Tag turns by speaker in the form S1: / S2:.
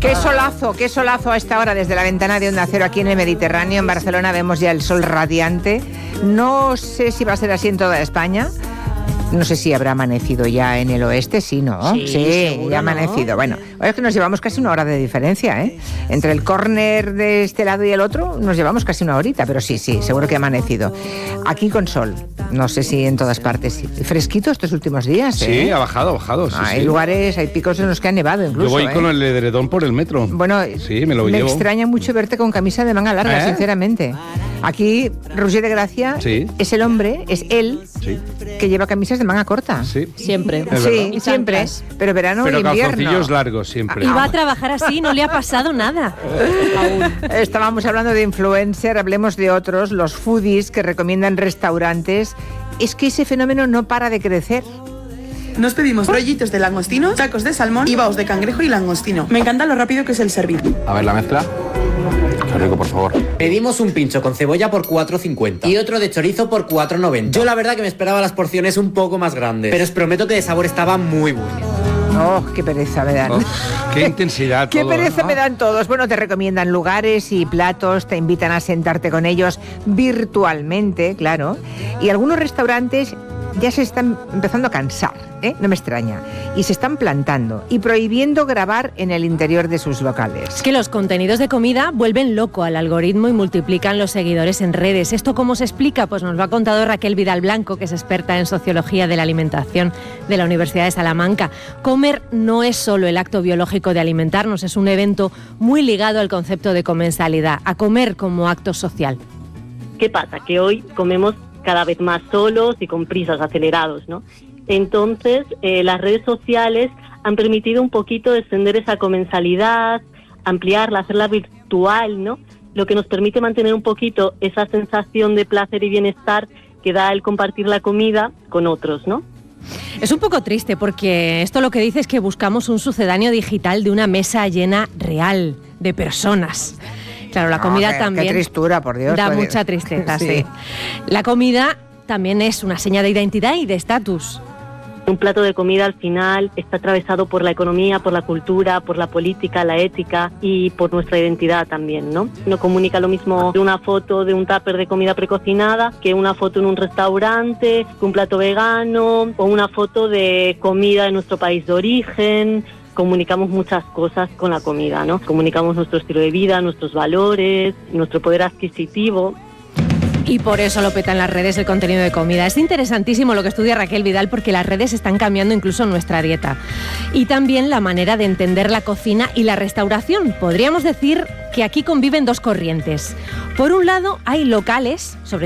S1: Qué solazo a esta hora desde la ventana de Onda Cero aquí en el Mediterráneo. En Barcelona vemos ya el sol radiante. No sé si va a ser así en toda España. No sé si habrá amanecido ya en el oeste, sí, ¿no? Sí, ya ha amanecido. ¿No? Bueno, es que nos llevamos casi una hora de diferencia, ¿eh? Entre el córner de este lado y el otro nos llevamos casi una horita, pero sí, seguro que ha amanecido. Aquí con sol, no sé si en todas partes. Fresquito estos últimos días, ¿eh?
S2: Sí, ha bajado. Sí,
S1: hay lugares, hay picos en los que ha nevado incluso.
S2: Yo voy con el edredón por el metro.
S1: Bueno,
S2: sí, me llevo.
S1: Extraña mucho verte con camisa de manga larga, sinceramente. Aquí, Roger de Gracia es el hombre, es él, que lleva camisas de manga corta.
S3: Sí. Siempre.
S1: Sí, siempre. Pero verano y invierno.
S2: Pero calzoncillos largos siempre.
S3: Y va a trabajar así, no le ha pasado nada.
S1: Estábamos hablando de influencer, hablemos de otros, los foodies que recomiendan restaurantes. Es que ese fenómeno no para de crecer.
S4: Nos pedimos rollitos de langostino, tacos de salmón y baos de cangrejo y langostino. Me encanta lo rápido que es el servir.
S5: A ver la mezcla. Qué rico, por favor.
S6: Pedimos un pincho con cebolla por 4,50 y otro de chorizo por 4,90. Yo la verdad que me esperaba las porciones un poco más grandes, pero os prometo que de sabor estaba muy bueno.
S1: Oh, qué pereza me dan.
S2: Qué intensidad.
S1: Qué pereza me dan todos. Bueno, te recomiendan lugares y platos, te invitan a sentarte con ellos virtualmente, claro. Y algunos restaurantes ya se están empezando a cansar, no me extraña. Y se están plantando y prohibiendo grabar en el interior de sus locales.
S3: Es que los contenidos de comida vuelven loco al algoritmo y multiplican los seguidores en redes. ¿Esto cómo se explica? Pues nos lo ha contado Raquel Vidal Blanco, que es experta en sociología de la alimentación de la Universidad de Salamanca. Comer no es solo el acto biológico de alimentarnos, es un evento muy ligado al concepto de comensalidad, a comer como acto social.
S7: ¿Qué pasa? Que hoy comemos cada vez más solos y con prisas, acelerados, ¿no? Entonces, las redes sociales han permitido un poquito extender esa comensalidad, ampliarla, hacerla virtual, ¿no? Lo que nos permite mantener un poquito esa sensación de placer y bienestar que da el compartir la comida con otros, ¿no?
S3: Es un poco triste porque esto lo que dice es que buscamos un sucedáneo digital de una mesa llena real, de personas. Claro, la comida también...
S1: Qué tristura, por Dios.
S3: Da mucha tristeza, sí. La comida también es una señal de identidad y de estatus.
S7: Un plato de comida al final está atravesado por la economía, por la cultura, por la política, la ética y por nuestra identidad también, ¿no? No comunica lo mismo de una foto de un tupper de comida precocinada que una foto en un restaurante, que un plato vegano o una foto de comida de nuestro país de origen. Comunicamos muchas cosas con la comida, ¿no? Comunicamos nuestro estilo de vida, nuestros valores, nuestro poder adquisitivo.
S3: Y por eso lo petan las redes el contenido de comida. Es interesantísimo lo que estudia Raquel Vidal porque las redes están cambiando incluso nuestra dieta. Y también la manera de entender la cocina y la restauración. Podríamos decir que aquí conviven dos corrientes. Por un lado, hay locales, sobre